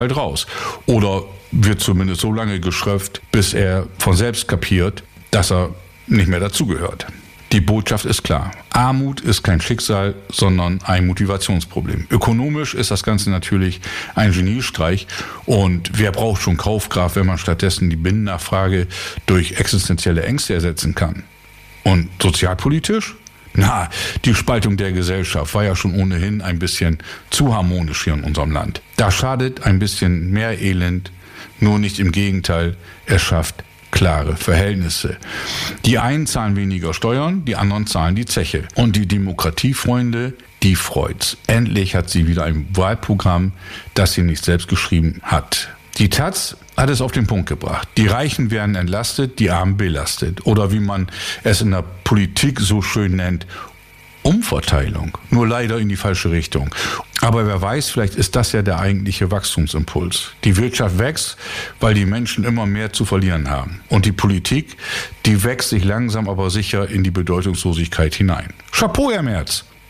halt raus. Oder wird zumindest so lange geschröpft, bis er von selbst kapiert, dass er nicht mehr dazugehört. Die Botschaft ist klar. Armut ist kein Schicksal, sondern ein Motivationsproblem. Ökonomisch ist das Ganze natürlich ein Geniestreich. Und wer braucht schon Kaufkraft, wenn man stattdessen die Binnennachfrage durch existenzielle Ängste ersetzen kann? Und sozialpolitisch? Na, die Spaltung der Gesellschaft war ja schon ohnehin ein bisschen zu harmonisch hier in unserem Land. Da schadet ein bisschen mehr Elend, nur nicht im Gegenteil, es schafft klare Verhältnisse. Die einen zahlen weniger Steuern, die anderen zahlen die Zeche. Und die Demokratiefreunde, die freut's. Endlich hat sie wieder ein Wahlprogramm, das sie nicht selbst geschrieben hat. Die Taz hat es auf den Punkt gebracht. Die Reichen werden entlastet, die Armen belastet. Oder wie man es in der Politik so schön nennt, Umverteilung. Nur leider in die falsche Richtung. Aber wer weiß, vielleicht ist das ja der eigentliche Wachstumsimpuls. Die Wirtschaft wächst, weil die Menschen immer mehr zu verlieren haben. Und die Politik, die wächst sich langsam aber sicher in die Bedeutungslosigkeit hinein. Chapeau, Herr Merz!